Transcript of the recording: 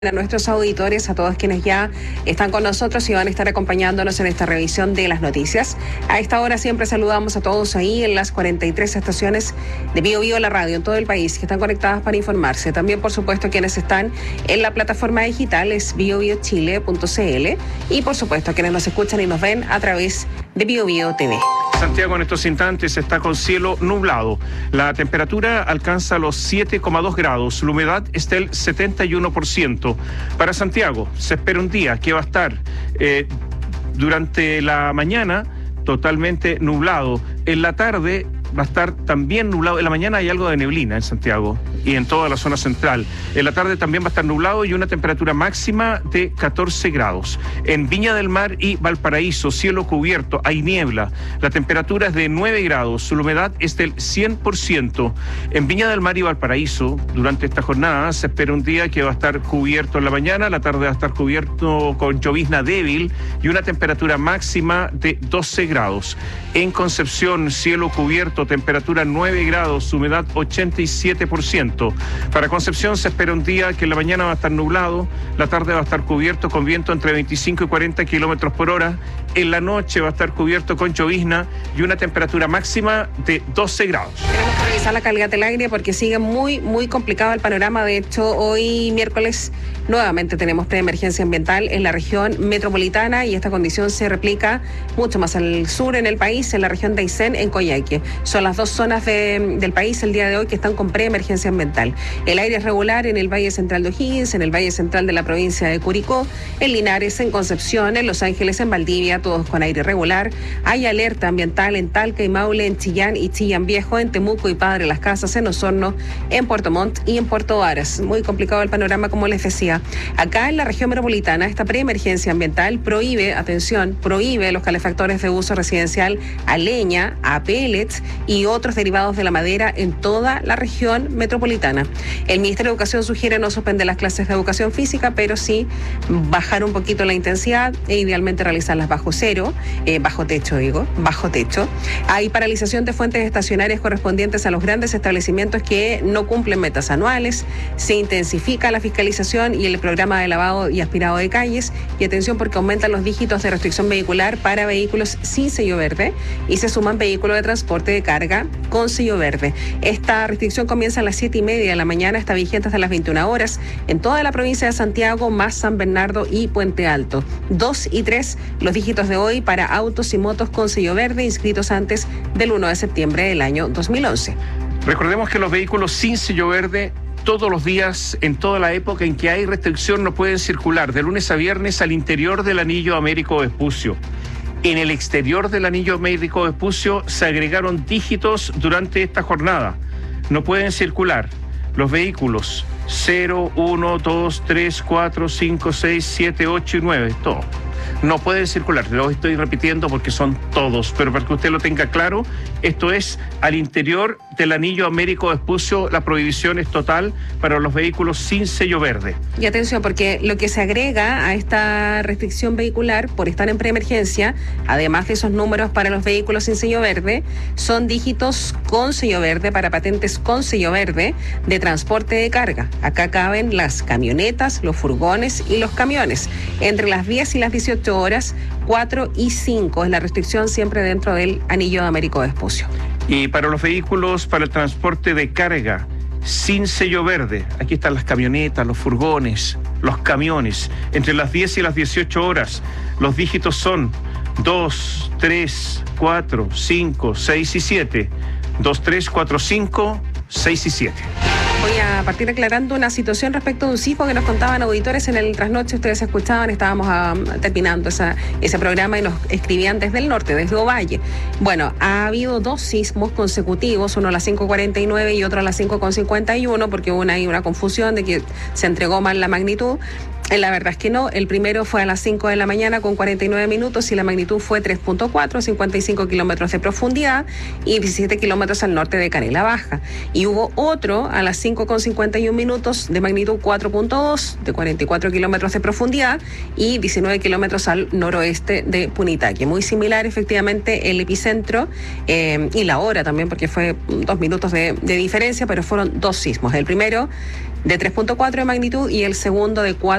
A nuestros auditores, a todos quienes ya están con nosotros y van a estar acompañándonos en esta revisión de las noticias. A esta hora siempre saludamos a todos ahí en las 43 estaciones de Bio Bio, la radio en todo el país, que están conectadas para informarse. También, por supuesto, quienes están en la plataforma digital es biobiochile.cl y, por supuesto, quienes nos escuchan y nos ven a través de Bio Bio TV. Santiago en estos instantes está con cielo nublado. La temperatura alcanza los 7,2 grados. La humedad está del 71%. Para Santiago se espera un día que va a estar durante la mañana totalmente nublado. En la tarde va a estar también nublado. En la mañana hay algo de neblina en Santiago y en toda la zona central. En la tarde también va a estar nublado y una temperatura máxima de 14 grados. En Viña del Mar y Valparaíso, cielo cubierto, hay niebla. La temperatura es de 9 grados, la humedad es del 100%. En Viña del Mar y Valparaíso, durante esta jornada, se espera un día que va a estar cubierto en la mañana, la tarde va a estar cubierto con llovizna débil y una temperatura máxima de 12 grados. En Concepción, cielo cubierto, temperatura 9 grados, humedad 87%. Para Concepción se espera un día que en la mañana va a estar nublado, la tarde va a estar cubierto con viento entre 25 y 40 kilómetros por hora, en la noche va a estar cubierto con llovizna y una temperatura máxima de 12 grados. Tenemos que revisar la calidad del aire porque sigue muy complicado el panorama. De hecho, hoy miércoles nuevamente tenemos preemergencia ambiental en la región metropolitana y esta condición se replica mucho más al sur en el país, en la región de Aysén, en Coyhaique. Son las dos zonas del país el día de hoy que están con preemergencia ambiental. El aire es regular en el Valle Central de O'Higgins, en el Valle Central de la provincia de Curicó, en Linares, en Concepción, en Los Ángeles, en Valdivia, todos con aire regular. Hay alerta ambiental en Talca y Maule, en Chillán y Chillán Viejo, en Temuco y Padre Las Casas, en Osorno, en Puerto Montt y en Puerto Varas. Muy complicado el panorama, como les decía. Acá en la región metropolitana, esta preemergencia ambiental prohíbe los calefactores de uso residencial a leña, a pellets y otros derivados de la madera en toda la región metropolitana. El Ministerio de Educación sugiere no suspender las clases de educación física, pero sí bajar un poquito la intensidad e idealmente realizarlas bajo techo. Hay paralización de fuentes estacionarias correspondientes a los grandes establecimientos que no cumplen metas anuales. Se intensifica la fiscalización y el programa de lavado y aspirado de calles. Y atención porque aumentan los dígitos de restricción vehicular para vehículos sin sello verde y se suman vehículos de transporte de carga con sello verde. Esta restricción comienza a las 7:30 de la mañana, está vigente hasta las 21 horas en toda la provincia de Santiago, más San Bernardo y Puente Alto. 2 y 3 los dígitos de hoy para autos y motos con sello verde inscritos antes del 1 de septiembre del año 2011. Recordemos que los vehículos sin sello verde todos los días, en toda la época en que hay restricción, no pueden circular de lunes a viernes al interior del anillo Américo Vespucio. En el exterior del anillo Américo Vespucio se agregaron dígitos durante esta jornada. No pueden circular los vehículos 0, 1, 2, 3, 4, 5, 6, 7, 8 y 9, todo. No pueden circular, lo estoy repitiendo porque son todos, pero para que usted lo tenga claro, esto es al interior del anillo Américo Vespucio, la prohibición es total para los vehículos sin sello verde. Y atención, porque lo que se agrega a esta restricción vehicular por estar en preemergencia, además de esos números para los vehículos sin sello verde, son dígitos con sello verde para patentes con sello verde de transporte de carga. Acá caben las camionetas, los furgones y los camiones. Entre las 10 y las 18 horas, 4 y 5 es la restricción siempre dentro del anillo de Américo Vespucio. Y para los vehículos, para el transporte de carga sin sello verde, aquí están las camionetas, los furgones, los camiones. Entre las 10 y las 18 horas, los dígitos son 2, 3, 4, 5, 6 y 7. 2, 3, 4, 5, 6 y 7. Voy a partir aclarando una situación respecto de un sismo que nos contaban auditores en el trasnoche. Ustedes escuchaban, estábamos terminando ese programa y nos escribían desde el norte, desde Ovalle. Bueno, ha habido 2 sismos consecutivos, uno a las 5:49 y otro a las 5:51, porque hubo una confusión de que se entregó mal la magnitud. La verdad es que no. El primero fue a las 5 de la mañana con 49 minutos y la magnitud fue 3.4, 55 kilómetros de profundidad y 17 kilómetros al norte de Canela Baja. Y hubo otro a las 5 con 51 minutos de magnitud 4.2, de 44 kilómetros de profundidad y 19 kilómetros al noroeste de Punitaqui. Muy similar, efectivamente, el epicentro y la hora también, porque fue 2 minutos de diferencia, pero fueron 2 sismos. El primero de 3.4 de magnitud y el segundo de 4.